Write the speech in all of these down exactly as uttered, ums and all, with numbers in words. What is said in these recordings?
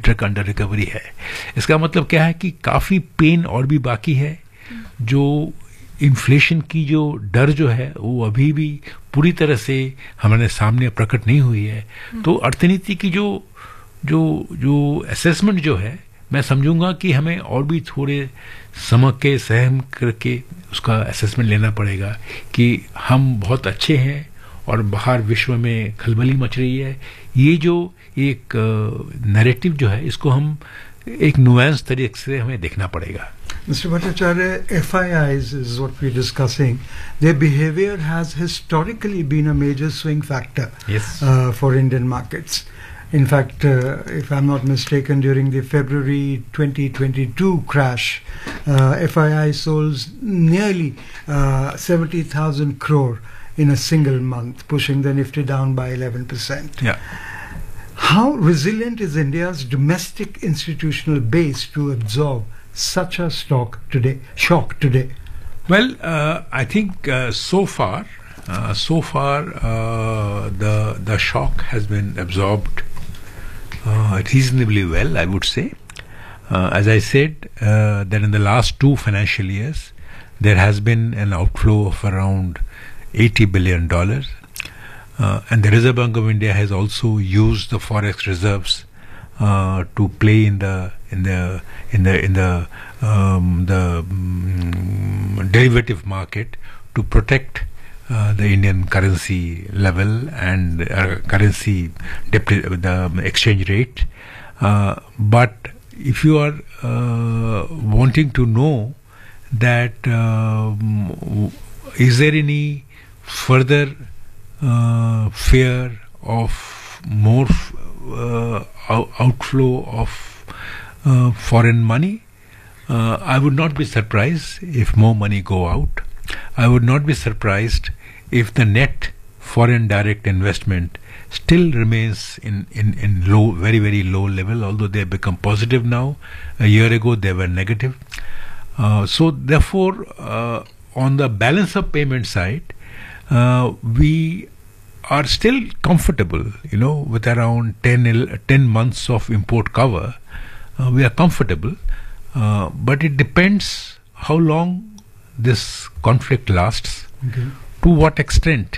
तक under recovery है। इसका मतलब क्या है कि काफ़ी पेन और भी बाकी है। जो इन्फ्लेशन की जो डर जो है वो अभी भी पूरी तरह से हमारे सामने प्रकट नहीं हुई है। तो अर्थनीति की जो जो जो असेसमेंट जो है, मैं समझूंगा कि हमें और भी थोड़े समय के सहम करके उसका असेसमेंट लेना पड़ेगा कि हम बहुत अच्छे हैं और बाहर विश्व में खलबली मच रही है। ये जो एक नैरेटिव जो है, इसको हम एक नुआंस तरीके से हमें देखना पड़ेगा। Mister Bhattacharya, F I Is is what we're discussing. Their behavior has historically been a major swing factor yes. uh, for Indian markets. In fact, uh, if I'm not mistaken, during the February twenty twenty-two crash, uh, F I I sold nearly uh, seventy thousand crore in a single month, pushing the Nifty down by eleven percent. Yeah. How resilient is India's domestic institutional base to absorb such a stock today, shock today? Well, uh, I think uh, so far, uh, so far uh, the the shock has been absorbed uh, reasonably well, I would say. Uh, as I said, uh, that in the last two financial years, there has been an outflow of around eighty billion dollars, uh, and the Reserve Bank of India has also used the forex reserves uh, to play in the in the in the in the um, the um, derivative market to protect uh, the Indian currency level and uh, currency depre- the exchange rate. Uh, but if you are uh, wanting to know that um, is there any further uh, fear of more f- uh, out- outflow of Uh, foreign money, uh, I would not be surprised if more money go out. I would not be surprised if the net foreign direct investment still remains in, in, in low, very, very low level, although they have become positive now. A year ago they were negative. Uh, so therefore, uh, on the balance of payment side, uh, we are still comfortable, you know, with around ten, ten months of import cover. Uh, we are comfortable, uh, but it depends how long this conflict lasts, Okay. to what extent,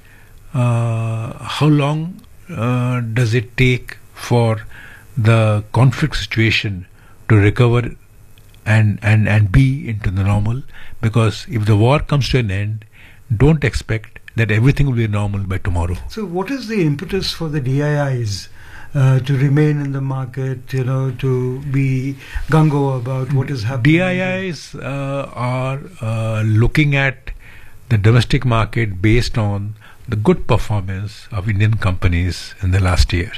uh, how long uh, does it take for the conflict situation to recover and, and, and be into the normal. Because if the war comes to an end, don't expect that everything will be normal by tomorrow. So what is the impetus for the D I Is Uh, to remain in the market, you know, to be gung-ho about what is happening? D I Is uh, are uh, looking at the domestic market based on the good performance of Indian companies in the last year.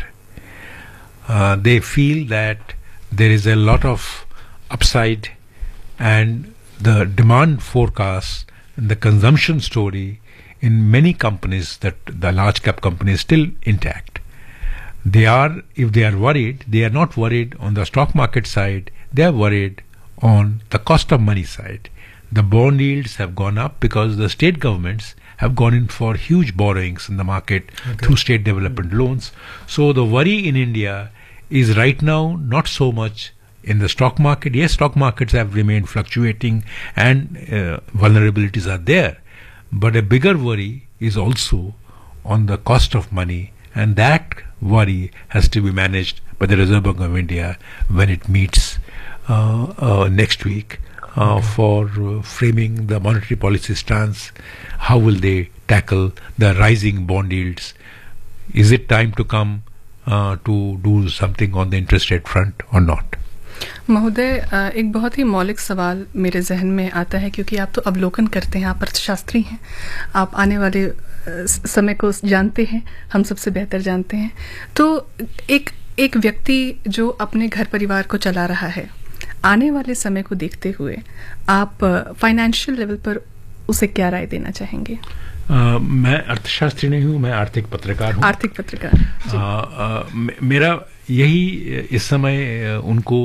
Uh, they feel that there is a lot of upside, and the demand forecast and the consumption story in many companies, that the large cap companies, still intact. They are, if they are worried, they are not worried on the stock market side, they are worried on the cost of money side. The bond yields have gone up because the state governments have gone in for huge borrowings in the market okay. through state development mm-hmm. loans. So the worry in India is right now not so much in the stock market. Yes, stock markets have remained fluctuating and uh, vulnerabilities are there. But a bigger worry is also on the cost of money, and that worry has to be managed by the Reserve Bank of India when it meets uh, uh, next week uh, okay. for uh, framing the monetary policy stance. How will they tackle the rising bond yields? Is it time to come uh, to do something on the interest rate front or not? महोदय, एक बहुत ही मौलिक सवाल मेरे जहन में आता है, क्योंकि आप तो अवलोकन करते हैं, आप अर्थशास्त्री हैं, आप आने वाले समय को जानते हैं, हम सबसे बेहतर जानते हैं। तो एक एक व्यक्ति जो अपने घर परिवार को चला रहा है, आने वाले समय को देखते हुए आप फाइनेंशियल लेवल पर उसे क्या राय देना चाहेंगे? Uh, मैं अर्थशास्त्री नहीं हूँ, मैं आर्थिक पत्रकार हूँ। आर्थिक पत्रकार। uh, uh, मेरा यही इस समय उनको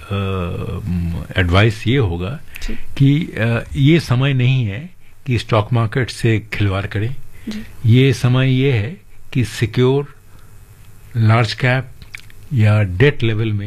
एडवाइस ये होगा कि uh, ये समय नहीं है कि स्टॉक मार्केट से खिलवाड़ करें। ये समय ये है कि सिक्योर लार्ज कैप या डेट लेवल में